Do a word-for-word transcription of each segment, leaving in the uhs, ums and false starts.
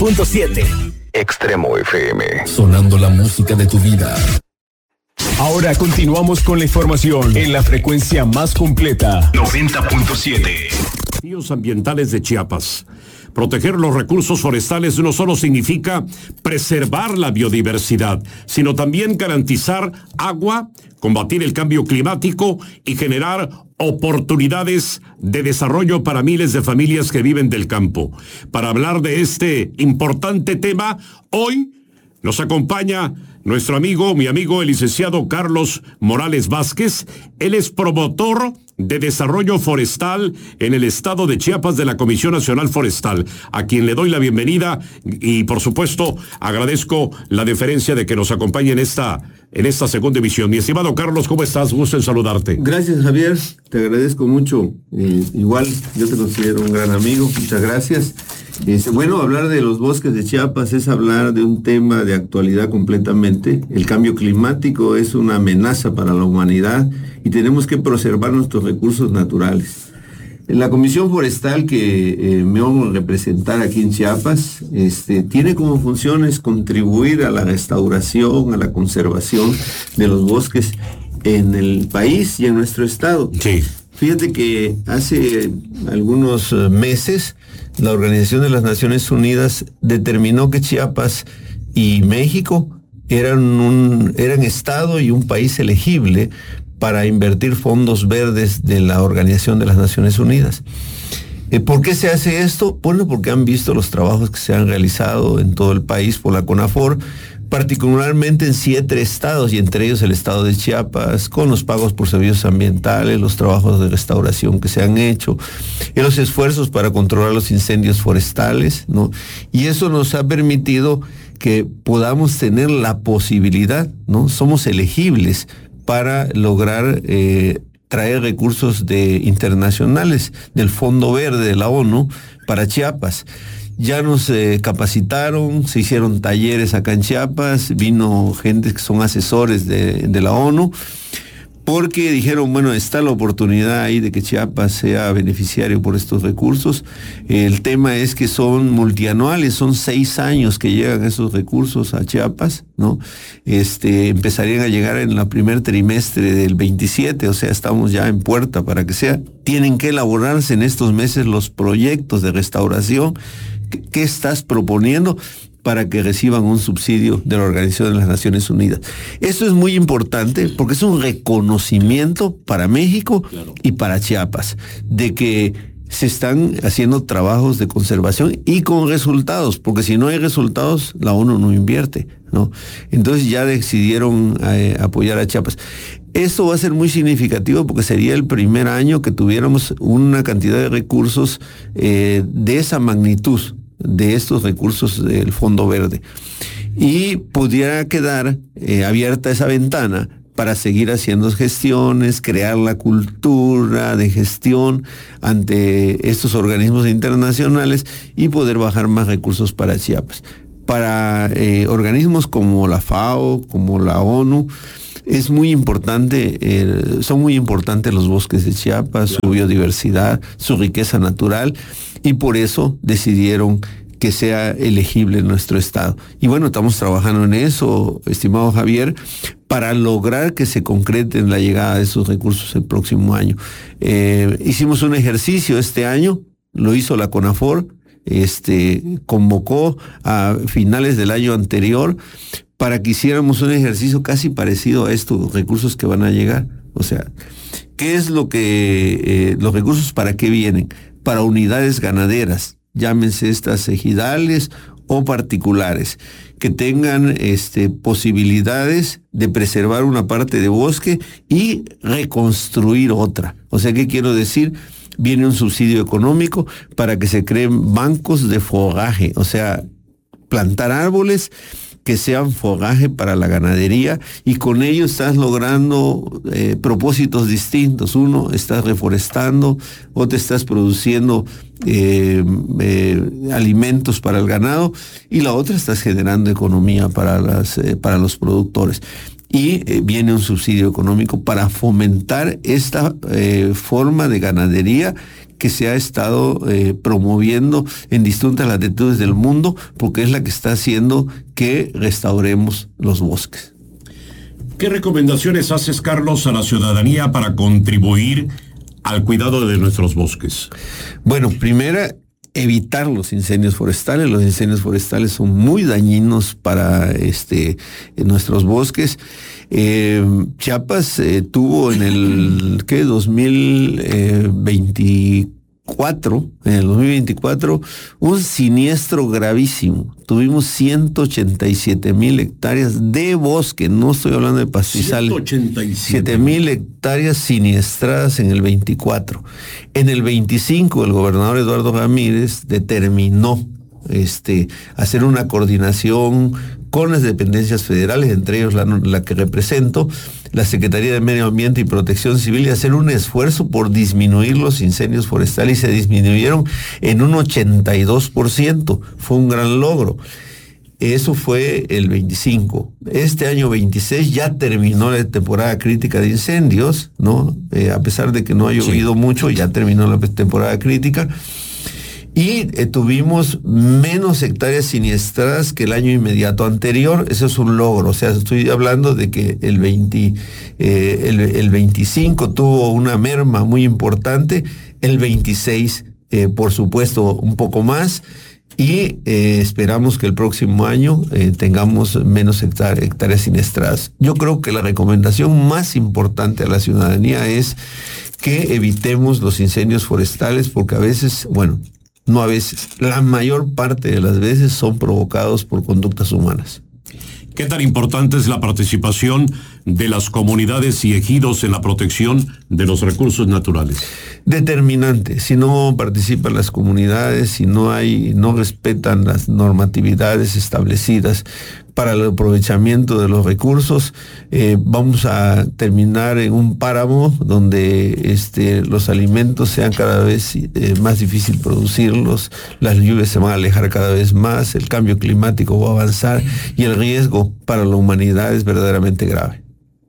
punto siete. Extremo F M. Sonando la música de tu vida. Ahora continuamos con la información en la frecuencia más completa. noventa punto siete. Desafíos ambientales de Chiapas. Proteger los recursos forestales no solo significa preservar la biodiversidad, sino también garantizar agua, combatir el cambio climático y generar oportunidades de desarrollo para miles de familias que viven del campo. Para hablar de este importante tema, hoy nos acompaña nuestro amigo, mi amigo, el licenciado Carlos Morales Vázquez. Él es promotor de desarrollo forestal en el estado de Chiapas de la Comisión Nacional Forestal, a quien le doy la bienvenida y, por supuesto, agradezco la deferencia de que nos acompañe en esta, en esta segunda emisión. Mi estimado Carlos, ¿cómo estás? Gusto en saludarte. Gracias, Javier. Te agradezco mucho. Eh, igual, yo te considero un gran amigo. Muchas gracias. Es, bueno, hablar de los bosques de Chiapas es hablar de un tema de actualidad completamente. El cambio climático es una amenaza para la humanidad y tenemos que preservar nuestros recursos naturales. La Comisión Forestal que eh, me honro representar aquí en Chiapas, este, tiene como funciones contribuir a la restauración, a la conservación de los bosques en el país y en nuestro estado. Sí. Fíjate que hace algunos meses la Organización de las Naciones Unidas determinó que Chiapas y México eran un eran estado y un país elegible para invertir fondos verdes de la Organización de las Naciones Unidas. ¿Por qué se hace esto? Bueno, porque han visto los trabajos que se han realizado en todo el país por la CONAFOR, particularmente en siete estados, y entre ellos el estado de Chiapas, con los pagos por servicios ambientales, los trabajos de restauración que se han hecho, y los esfuerzos para controlar los incendios forestales, ¿no? Y eso nos ha permitido que podamos tener la posibilidad, ¿no? Somos elegibles para lograr eh, traer recursos de internacionales del Fondo Verde de la ONU para Chiapas. Ya nos eh, capacitaron, se hicieron talleres acá en Chiapas, vino gente que son asesores de, de la ONU, porque dijeron, bueno, está la oportunidad ahí de que Chiapas sea beneficiario por estos recursos. El tema es que son multianuales, son seis años que llegan esos recursos a Chiapas, ¿no? Este, empezarían a llegar en el primer trimestre del veintisiete, o sea, estamos ya en puerta para que sea. Tienen que elaborarse en estos meses los proyectos de restauración. ¿Qué, qué estás proponiendo para que reciban un subsidio de la Organización de las Naciones Unidas? Eso es muy importante porque es un reconocimiento para México, claro, y para Chiapas, de que se están haciendo trabajos de conservación y con resultados, porque si no hay resultados, la ONU no invierte, ¿no? Entonces ya decidieron eh, apoyar a Chiapas. Esto va a ser muy significativo porque sería el primer año que tuviéramos una cantidad de recursos eh, de esa magnitud, de estos recursos del Fondo Verde. Y pudiera quedar eh, abierta esa ventana para seguir haciendo gestiones, crear la cultura de gestión ante estos organismos internacionales y poder bajar más recursos para Chiapas. Para eh, organismos como la FAO, como la ONU, es muy importante, eh, son muy importantes los bosques de Chiapas, su biodiversidad, su riqueza natural, y por eso decidieron que sea elegible en nuestro estado. Y bueno, estamos trabajando en eso, estimado Javier, para lograr que se concrete la llegada de esos recursos el próximo año. Eh, hicimos un ejercicio este año, lo hizo la CONAFOR, este, convocó a finales del año anterior para que hiciéramos un ejercicio casi parecido a estos recursos que van a llegar. O sea, ¿qué es lo que, eh, los recursos para qué vienen? Para unidades ganaderas, llámense estas ejidales o particulares, que tengan este, posibilidades de preservar una parte de bosque y reconstruir otra. O sea, ¿qué quiero decir? Viene un subsidio económico para que se creen bancos de fogaje, o sea, plantar árboles que sean fogaje para la ganadería, y con ello estás logrando eh, propósitos distintos. Uno, estás reforestando, otro, estás produciendo eh, eh, alimentos para el ganado, y la otra, estás generando economía para, las, eh, para los productores. Y eh, viene un subsidio económico para fomentar esta eh, forma de ganadería que se ha estado eh, promoviendo en distintas latitudes del mundo, porque es la que está haciendo que restauremos los bosques. ¿Qué recomendaciones haces, Carlos, a la ciudadanía para contribuir al cuidado de nuestros bosques? Bueno, primera, evitar los incendios forestales. Los incendios forestales son muy dañinos para este, en nuestros bosques. Eh, Chiapas eh, tuvo en el ¿qué? dos mil veinticuatro, en el dos mil veinticuatro, un siniestro gravísimo. Tuvimos ciento ochenta y siete mil hectáreas de bosque, no estoy hablando de pastizales. ciento ochenta y siete mil hectáreas siniestradas en el veinticuatro. En el veinticinco, el gobernador Eduardo Ramírez determinó este, hacer una coordinación con las dependencias federales, entre ellos la, la que represento, la Secretaría de Medio Ambiente y Protección Civil, y hacer un esfuerzo por disminuir los incendios forestales, y se disminuyeron en un ochenta y dos por ciento. Fue un gran logro. Eso fue el veinticinco. Este año veintiséis ya terminó la temporada crítica de incendios, ¿no? Eh, a pesar de que no ha llovido sí. mucho, ya terminó la temporada crítica. Y eh, tuvimos menos hectáreas siniestradas que el año inmediato anterior. Eso es un logro. O sea, estoy hablando de que el, veinte, eh, el, el veinticinco tuvo una merma muy importante, el veintiséis, eh, por supuesto, un poco más. Y eh, esperamos que el próximo año eh, tengamos menos hectáreas, hectáreas siniestradas. Yo creo que la recomendación más importante a la ciudadanía es que evitemos los incendios forestales, porque a veces, bueno, no a veces, la mayor parte de las veces son provocados por conductas humanas. ¿Qué tan importante es la participación de las comunidades y ejidos en la protección de los recursos naturales? Determinante. Si no participan las comunidades, si no hay, no respetan las normatividades establecidas para el aprovechamiento de los recursos, eh, vamos a terminar en un páramo donde este, los alimentos sean cada vez eh, más difícil producirlos, las lluvias se van a alejar cada vez más, el cambio climático va a avanzar y el riesgo para la humanidad es verdaderamente grave.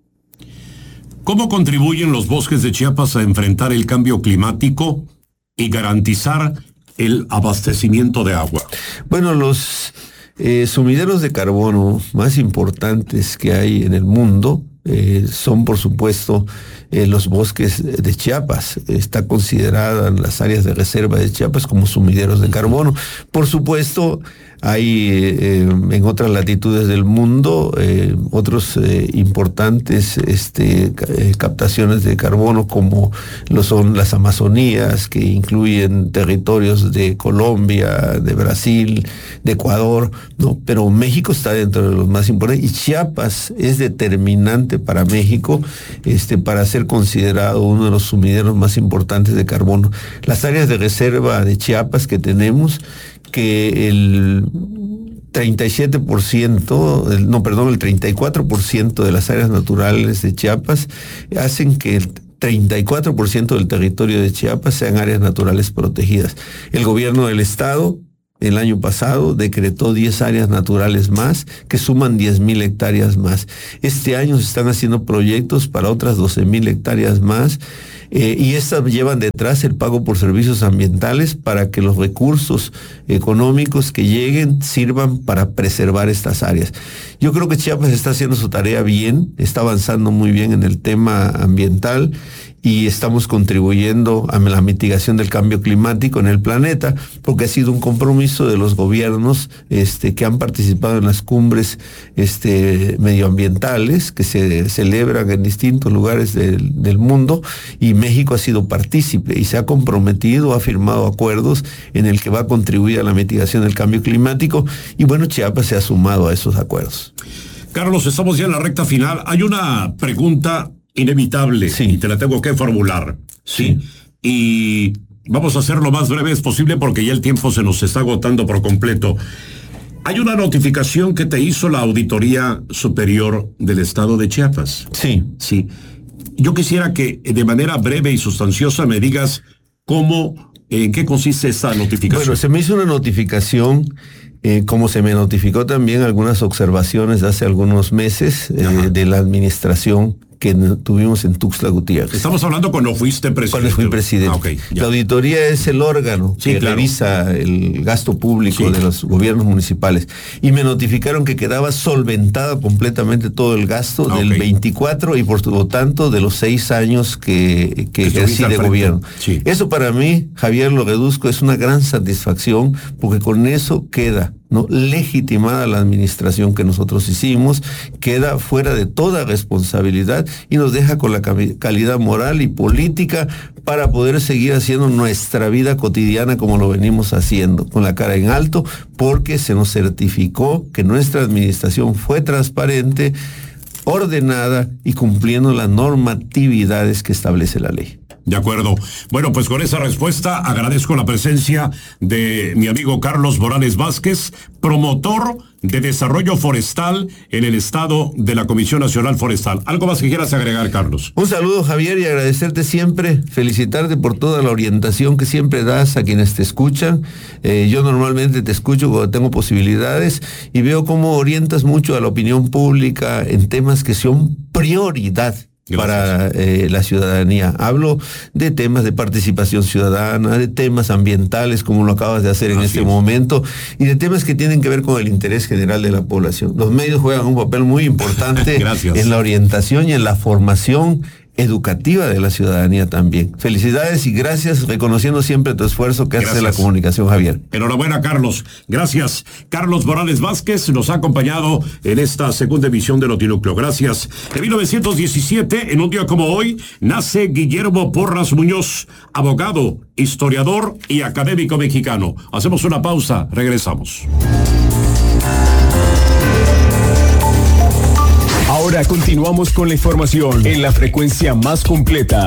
¿Cómo contribuyen los bosques de Chiapas a enfrentar el cambio climático y garantizar el abastecimiento de agua? Bueno, los eh, sumideros de carbono más importantes que hay en el mundo eh, son, por supuesto, eh, los bosques de Chiapas. Está considerada en las áreas de reserva de Chiapas como sumideros de carbono. Por supuesto, hay eh, en otras latitudes del mundo eh, otros eh, importantes este, eh, captaciones de carbono, como lo son las Amazonías, que incluyen territorios de Colombia, de Brasil, de Ecuador, ¿no? Pero México está dentro de los más importantes, y Chiapas es determinante para México este, para ser considerado uno de los sumideros más importantes de carbono. Las áreas de reserva de Chiapas que tenemos, que el treinta y siete por ciento, no, perdón, el treinta y cuatro por ciento de las áreas naturales de Chiapas hacen que el treinta y cuatro por ciento del territorio de Chiapas sean áreas naturales protegidas. El gobierno del estado el año pasado decretó diez áreas naturales más, que suman diez mil hectáreas más. Este año se están haciendo proyectos para otras doce mil hectáreas más, eh, y estas llevan detrás el pago por servicios ambientales para que los recursos económicos que lleguen sirvan para preservar estas áreas. Yo creo que Chiapas está haciendo su tarea bien, está avanzando muy bien en el tema ambiental, y estamos contribuyendo a la mitigación del cambio climático en el planeta, porque ha sido un compromiso de los gobiernos este, que han participado en las cumbres este, medioambientales que se celebran en distintos lugares del, del mundo, y México ha sido partícipe y se ha comprometido, ha firmado acuerdos en el que va a contribuir a la mitigación del cambio climático, y bueno, Chiapas se ha sumado a esos acuerdos. Carlos, estamos ya en la recta final. Hay una pregunta inevitable, sí, y te la tengo que formular, ¿sí? Y vamos a hacer lo más breves posible porque ya el tiempo se nos está agotando por completo. Hay una notificación que te hizo la Auditoría Superior del Estado de Chiapas. Sí. Sí. Yo quisiera que de manera breve y sustanciosa me digas cómo, en qué consiste esta notificación. Bueno, se me hizo una notificación, Eh, como se me notificó también algunas observaciones de hace algunos meses eh, de la administración que tuvimos en Tuxtla Gutiérrez. Estamos hablando cuando fuiste presidente. Cuando fui presidente. Ah, okay, la auditoría es el órgano sí, que claro. revisa el gasto público sí. de los gobiernos municipales. Y me notificaron que quedaba solventado completamente todo el gasto ah, del okay. veinticuatro y por lo tanto de los seis años que, que ejercí de gobierno. Sí. Eso para mí, Javier, lo reduzco, es una gran satisfacción porque con eso queda ¿no? legitimada la administración que nosotros hicimos, queda fuera de toda responsabilidad y nos deja con la calidad moral y política para poder seguir haciendo nuestra vida cotidiana como lo venimos haciendo, con la cara en alto, porque se nos certificó que nuestra administración fue transparente, ordenada y cumpliendo las normatividades que establece la ley. De acuerdo. Bueno, pues con esa respuesta agradezco la presencia de mi amigo Carlos Morales Vázquez, promotor de desarrollo forestal en el estado de la Comisión Nacional Forestal. ¿Algo más que quieras agregar, Carlos? Un saludo, Javier, y agradecerte siempre, felicitarte por toda la orientación que siempre das a quienes te escuchan. Eh, yo normalmente te escucho cuando tengo posibilidades y veo cómo orientas mucho a la opinión pública en temas que son prioridad. Gracias. Para eh, la ciudadanía. Hablo de temas de participación ciudadana, de temas ambientales, como lo acabas de hacer en Así este es. momento, y de temas que tienen que ver con el interés general de la población. Los medios juegan un papel muy importante en la orientación y en la formación educativa de la ciudadanía también. Felicidades y gracias, reconociendo siempre tu esfuerzo que haces en la comunicación, Javier. Enhorabuena, Carlos. Gracias. Carlos Morales Vázquez nos ha acompañado en esta segunda emisión de Notinúcleo. Gracias. En mil novecientos diecisiete, en un día como hoy, nace Guillermo Porras Muñoz, abogado, historiador y académico mexicano. Hacemos una pausa, regresamos. Ahora continuamos con la información en la frecuencia más completa.